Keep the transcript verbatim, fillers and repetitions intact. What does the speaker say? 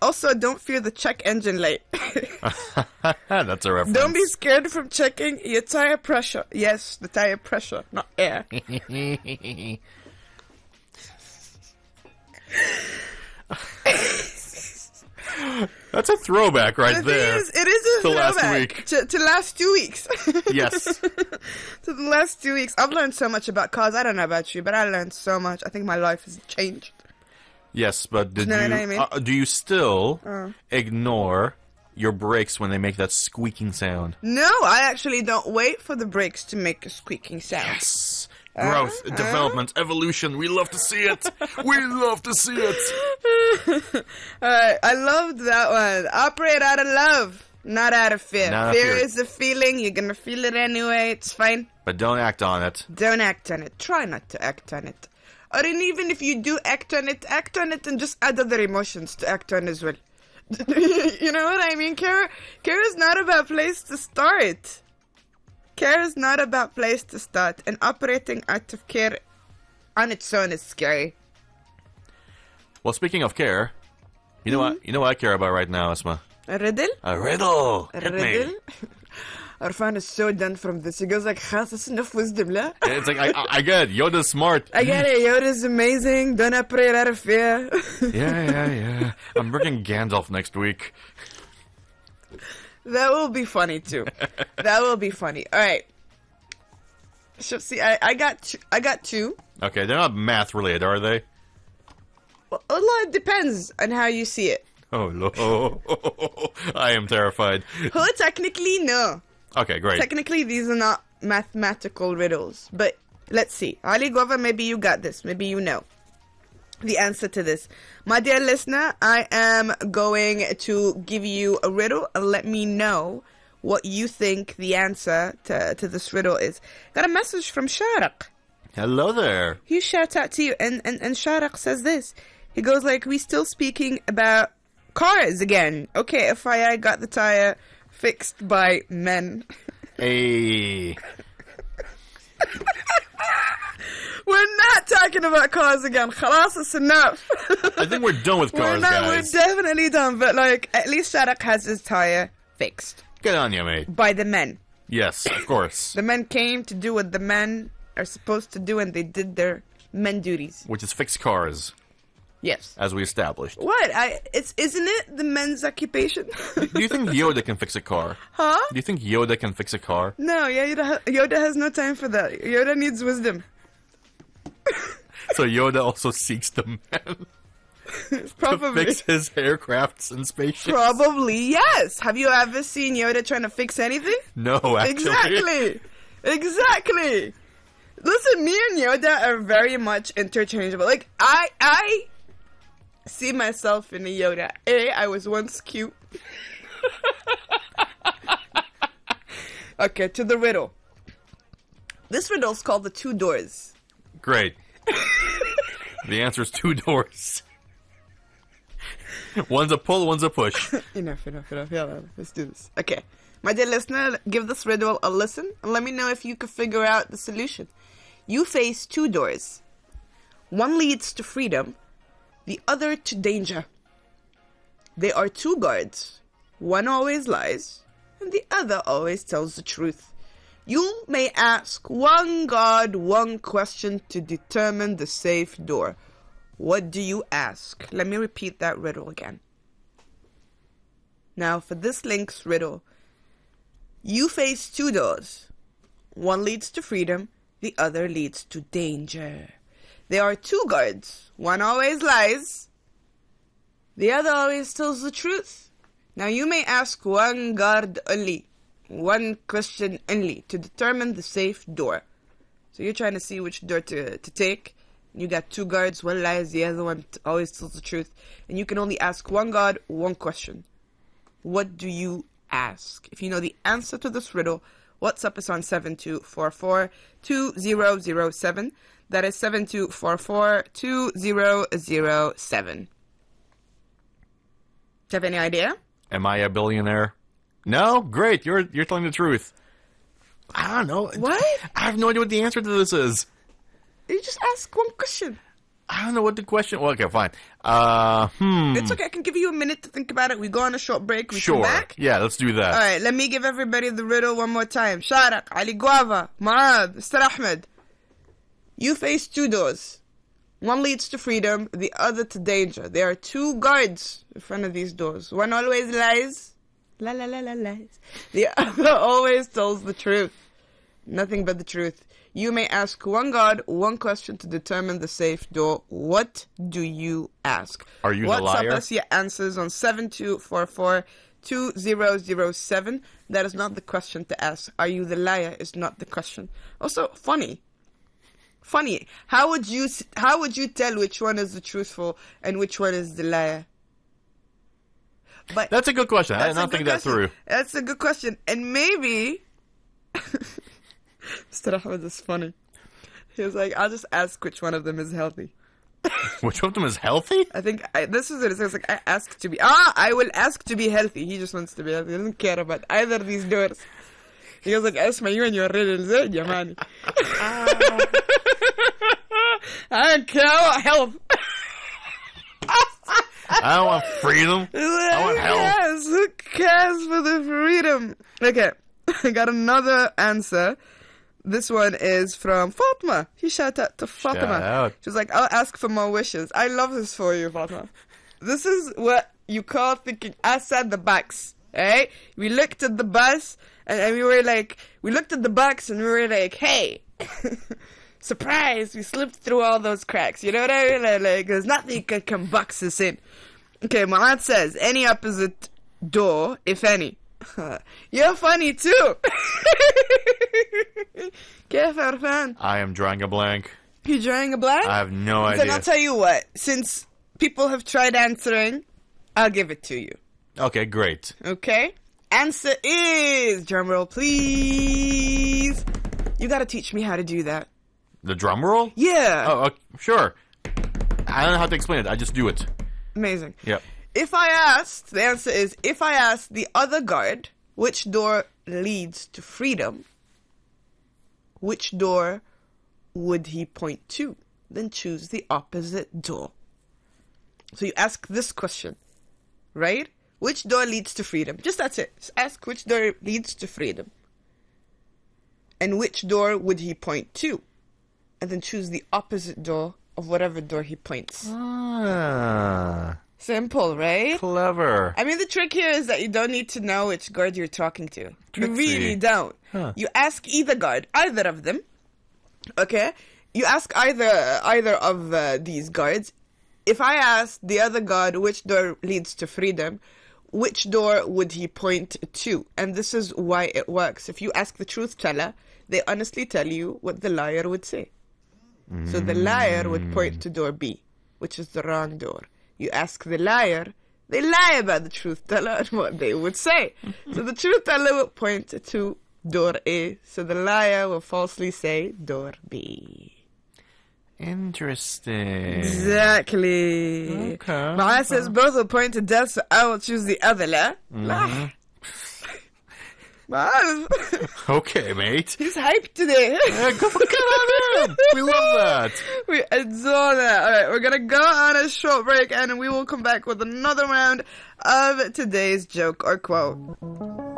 Also, don't fear the check engine light. That's a reference. Don't be scared from checking your tire pressure. Yes, the tire pressure, not air. That's a throwback right It there. is, it is a To last throwback week. To, to last two weeks. Yes. To the last two weeks. I've learned so much about cars. I don't know about you, but I learned so much. I think my life has changed. Yes, but did No, you? no, I mean- uh, do you still Uh. ignore your brakes when they make that squeaking sound? No, I actually don't wait for the brakes to make a squeaking sound. Yes. Growth, Uh, development, evolution. We love to see it. We love to see it. Alright, I loved that one. Operate out of love, not out of fear. Not out of fear fear. is a feeling. You're gonna feel it anyway. It's fine. But don't act on it. Don't act on it. Try not to act on it. Or then even if you do act on it, act on it and just add other emotions to act on as well. You know what I mean? Care, care is not about place to start. Care is not about place to start. And operating out of care on its own is scary. Well, speaking of care, you know Mm-hmm. what? You know what I care about right now, Isma? A riddle? A riddle. A Hit me. riddle? Arfan is so done from this. He goes like, "Khas, that's enough wisdom, la?" It's like I, I, I get it. Yoda's smart. I get it. Yoda's amazing. Don't operate out of fear. Yeah, yeah, yeah. I'm bringing Gandalf next week. That will be funny too. That will be funny. All right. So see, I, I got two, I got two. Okay, they're not math related, are they? Well, a lot depends on how you see it. Oh no! I am terrified. Well, technically, no. Okay, great. Technically, these are not mathematical riddles. But let's see. Ali Gova, maybe you got this. Maybe you know the answer to this. My dear listener, I am going to give you a riddle and let me know what you think the answer to, to this riddle is. Got a message from Sharak. Hello there. He shout out to you, and, and, and Sharak says this. He goes like, we still speaking about cars again. Okay, F Y I got the tire fixed by men. Hey. We're not talking about cars again. Khalas, it's enough. I think we're done with we're cars, not, guys. We're definitely done, but like, at least Sharak has his tire fixed Get on you, mate. by the men. Yes, of course. The men came to do what the men are supposed to do, and they did their men duties. Which is fix cars, Yes. as we established. What? I it's isn't it the men's occupation? Do you think Yoda can fix a car? Huh? Do you think Yoda can fix a car? No, yeah, Yoda, ha- Yoda has no time for that. Yoda needs wisdom. So Yoda also seeks the man to Probably. fix his aircrafts and spaceships? Probably, yes. Have you ever seen Yoda trying to fix anything? No, actually. Exactly. Exactly. Listen, me and Yoda are very much interchangeable. Like, I I see myself in a Yoda. A, I was once cute. Okay, to the riddle. This riddle's called the two doors. Great. The answer is two doors. One's a pull, one's a push. Enough, enough, enough. Yeah, let's do this. Okay. My dear listener, give this riddle a listen and let me know if you can figure out the solution. You face two doors. One leads to freedom, the other to danger. There are two guards. One always lies, and the other always tells the truth. You may ask one guard one question to determine the safe door. What do you ask? Let me repeat that riddle again. Now, for this link's riddle, you face two doors. One leads to freedom, the other leads to danger. There are two guards. One always lies, the other always tells the truth. Now, you may ask one guard only, one question only, to determine the safe door. So you're trying to see which door to, to take. You got two guards, one lies, the other one t- always tells the truth. And you can only ask one guard, one question. What do you ask? If you know the answer to this riddle, WhatsApp is on seven two four four, two zero zero seven. That is seven two four four, two zero zero seven. Do you have any idea? Am I a billionaire? No? Great, you're you're telling the truth. I don't know. What? I have no idea what the answer to this is. You just ask one question. I don't know what the question. Well, okay, fine. Uh, hmm. It's okay. I can give you a minute to think about it. We go on a short break. We Sure. come back. Yeah, let's do that. All right. Let me give everybody the riddle one more time. Sharak, Ali Guava, Maad, Mister Ahmed. You face two doors. One leads to freedom, the other to danger. There are two guards in front of these doors. One always lies. La la la la lies. The other always tells the truth. Nothing but the truth. You may ask one guard one question to determine the safe door. What do you ask? Are you the WhatsApp liar? us your answers on seven two four four two zero zero seven. That is not the question to ask. Are you the liar is not the question. Also, funny. Funny. How would you how would you tell which one is the truthful and which one is the liar? But That's a good question. I did that's a not good think that question. through. That's a good question. And maybe Mister Ahmed is funny. He was like, I'll just ask which one of them is healthy. Which one of them is healthy? I think I, this is what it says. Like, I ask to be ah, I will ask to be healthy. He just wants to be healthy. He doesn't care about either of these doors. He goes like, "Asma, you and your riddles, eh, Yamani." I don't care about health. I don't want freedom. I want health. Yes, who cares for the freedom? Okay, I got another answer. This one is from Fatma. He shout out to Fatma. Shout out. She's like, I'll ask for more wishes. I love this for you, Fatma. This is what you call thinking outside the box, right? We looked at the bus and, and we were like, we looked at the box and we were like, hey, surprise, we slipped through all those cracks. You know what I mean? Like, like there's nothing can, can box us in. Okay, Muhammad says, any opposite door, if any. You're funny too. كيف عرفان? I am drawing a blank. You're drawing a blank? I have no Then idea. I'll tell you what. Since people have tried answering, I'll give it to you. Okay, great. Okay? Answer is, drumroll please. You gotta teach me how to do that. The drum roll? Yeah. Oh, okay, sure. I don't know how to explain it. I just do it. Amazing. Yep. If I asked, the answer is, if I asked the other guard which door leads to freedom, which door would he point to? Then choose the opposite door. So you ask this question, right? Which door leads to freedom? Just that's it. Just ask which door leads to freedom. And which door would he point to? And then choose the opposite door of whatever door he points. Ah, Simple, right? clever. I mean, the trick here is that you don't need to know which guard you're talking to. You Tricksy. really don't. Huh. You ask either guard, either of them. Okay? You ask either either of uh, these guards. If I ask the other guard which door leads to freedom, which door would he point to? And this is why it works. If you ask the truth teller, they honestly tell you what the liar would say. So the liar would point to door B, which is the wrong door. You ask the liar, they lie about the truth teller and what they would say. So the truth teller will point to door A, so the liar will falsely say door B. Interesting. Exactly. Okay. Maya says both will point to death, so I will choose the other. La? La. Ma'az. Okay, mate. He's hyped today. Yeah, go get on in. We love that. We adore that. All right, we're going to go on a short break and we will come back with another round of today's joke or quote.